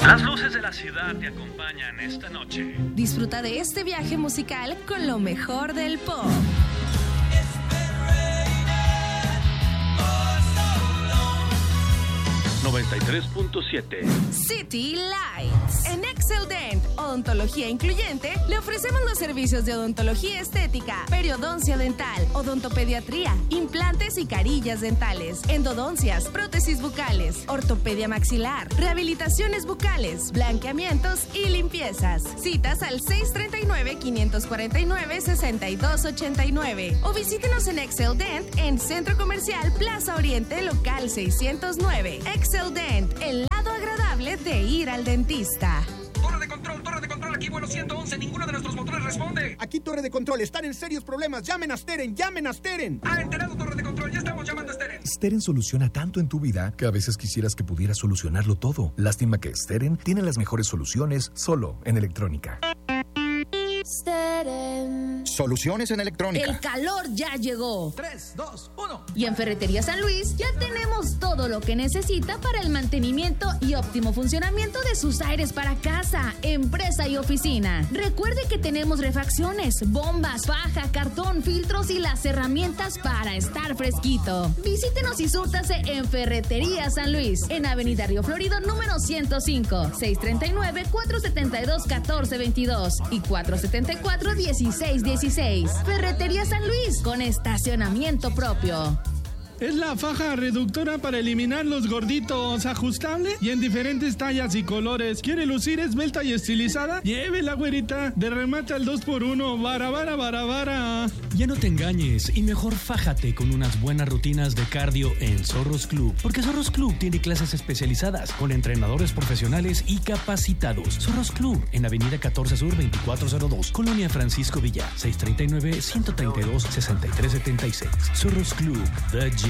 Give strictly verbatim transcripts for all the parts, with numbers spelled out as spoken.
Las luces de la ciudad te acompañan esta noche. Disfruta de este viaje musical con lo mejor del pop. noventa y tres punto siete City Lights. En Excel Dent, Odontología Incluyente, le ofrecemos los servicios de odontología estética, periodoncia dental, odontopediatría, implantes y carillas dentales, endodoncias, prótesis bucales, ortopedia maxilar, rehabilitaciones bucales, blanqueamientos y limpiezas. Citas al seis tres nueve, cinco cuatro nueve, seis dos ocho nueve o visítenos en Excel Dent en Centro Comercial Plaza Oriente, local seiscientos nueve. Excel Dent, el lado agradable de ir al dentista. Torre de control, torre de control, aquí vuelo ciento once, ninguno de nuestros motores responde. Aquí torre de control, están en serios problemas, llamen a Steren, llamen a Steren. Ah, enterado, torre de control, ya estamos llamando a Steren. Steren soluciona tanto en tu vida que a veces quisieras que pudiera solucionarlo todo. Lástima que Steren tiene las mejores soluciones solo en electrónica. Steren. Soluciones en electrónica. El calor ya llegó. tres, dos, uno. Y en Ferretería San Luis ya tenemos todo lo que necesita para el mantenimiento y óptimo funcionamiento de sus aires para casa, empresa y oficina. Recuerde que tenemos refacciones, bombas, faja, cartón, filtros y las herramientas para estar fresquito. Visítenos y súrtase en Ferretería San Luis, en Avenida Río Florido número ciento cinco, seis tres nueve, cuatro siete dos, uno cuatro dos dos y cuatro siete cuatro, uno seis uno seis. Ferretería San Luis, con estacionamiento propio. Es la faja reductora para eliminar los gorditos, ajustable y en diferentes tallas y colores. ¿Quiere lucir esbelta y estilizada? Llévela, güerita. De remate al dos por uno. Vara, vara, vara, vara. Ya no te engañes y mejor fájate con unas buenas rutinas de cardio en Zorros Club. Porque Zorros Club tiene clases especializadas con entrenadores profesionales y capacitados. Zorros Club en Avenida catorce Sur veinticuatro cero dos, Colonia Francisco Villa, seis tres nueve, uno tres dos, seis tres siete seis. Zorros Club, The Gym.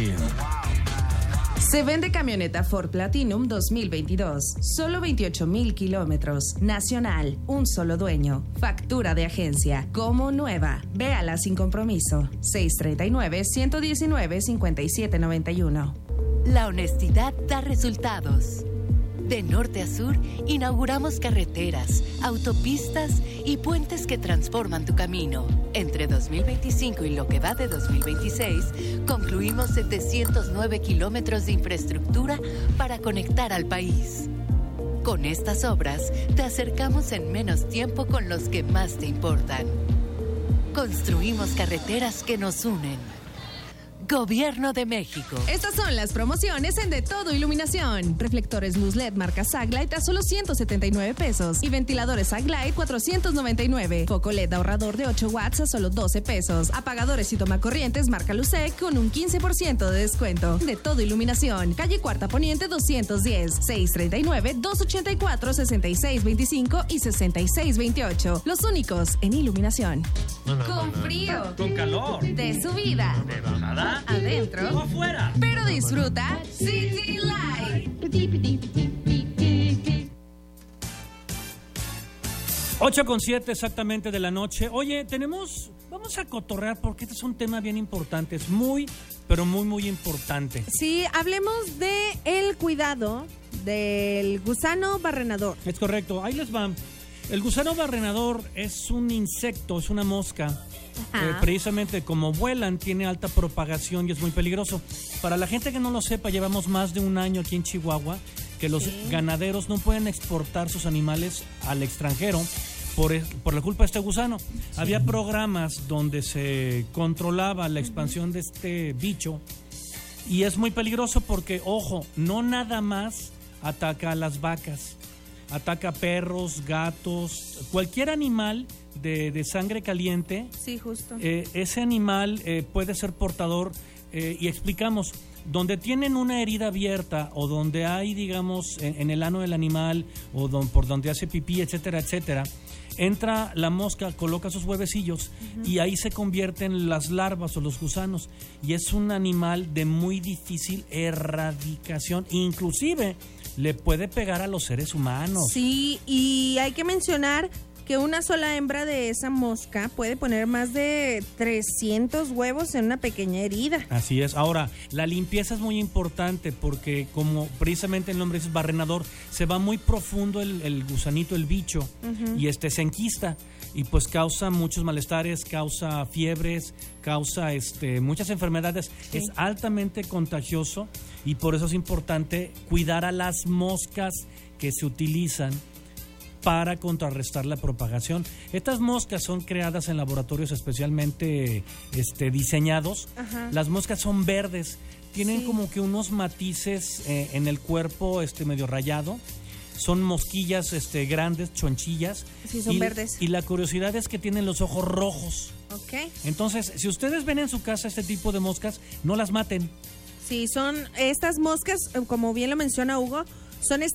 Se vende camioneta Ford Platinum dos mil veintidós. Solo veintiocho mil kilómetros. Nacional. Un solo dueño. Factura de agencia. Como nueva. Véala sin compromiso. seis tres nueve, uno uno nueve, cinco siete nueve uno. La honestidad da resultados. De norte a sur, inauguramos carreteras, autopistas y puentes que transforman tu camino. Entre dos mil veinticinco y lo que va de dos mil veintiséis, concluimos setecientos nueve kilómetros de infraestructura para conectar al país. Con estas obras, te acercamos en menos tiempo con los que más te importan. Construimos carreteras que nos unen. Gobierno de México. Estas son las promociones en De Todo Iluminación. Reflectores luz L E D marca Saglight a solo ciento setenta y nueve pesos y ventiladores Saglight cuatrocientos noventa y nueve. Foco L E D ahorrador de ocho watts a solo doce pesos. Apagadores y tomacorrientes marca Lucec con un quince por ciento de descuento. De Todo Iluminación. Calle Cuarta Poniente doscientos diez, seis tres nueve, dos ocho cuatro, seis seis dos cinco y seis seis dos ocho. Los únicos en iluminación. No, no, Con no, no. frío. Con calor. De subida. De bajada. Adentro o afuera. Pero disfruta City Light. ocho con siete exactamente de la noche. Oye, tenemos, vamos a cotorrear porque este es un tema bien importante, es muy, pero muy, muy importante. Sí, hablemos de el cuidado del gusano barrenador. Es correcto, ahí les va. El gusano barrenador es un insecto, es una mosca. Eh, precisamente como vuelan, tiene alta propagación y es muy peligroso. Para la gente que no lo sepa, llevamos más de un año aquí en Chihuahua que los sí. ganaderos no pueden exportar sus animales al extranjero por, por la culpa de este gusano. Sí. Había programas donde se controlaba la expansión uh-huh. de este bicho y es muy peligroso porque, ojo, no nada más ataca a las vacas, ataca a perros, gatos, cualquier animal de, de sangre caliente. Sí, justo. Eh, ese animal eh, puede ser portador eh, y explicamos, donde tienen una herida abierta o donde hay, digamos, en, en el ano del animal o don, por donde hace pipí, etcétera, etcétera, entra la mosca, coloca sus huevecillos uh-huh. y ahí se convierten las larvas o los gusanos y es un animal de muy difícil erradicación, inclusive le puede pegar a los seres humanos. Sí, y hay que mencionar que una sola hembra de esa mosca puede poner más de trescientos huevos en una pequeña herida. Así es. Ahora, la limpieza es muy importante porque como precisamente el nombre es barrenador, se va muy profundo el, el gusanito, el bicho, uh-huh. y este se enquista y pues causa muchos malestares, causa fiebres, causa este muchas enfermedades. Sí. Es altamente contagioso y por eso es importante cuidar a las moscas que se utilizan para contrarrestar la propagación. Estas moscas son creadas en laboratorios especialmente este, diseñados. Ajá. Las moscas son verdes, tienen sí. como que unos matices eh, en el cuerpo este, medio rayado. Son mosquillas este, grandes, chonchillas. Sí, son y, verdes. Y la curiosidad es que tienen los ojos rojos. Ok. Entonces, si ustedes ven en su casa este tipo de moscas, no las maten. Sí, son estas moscas, como bien lo menciona Hugo, son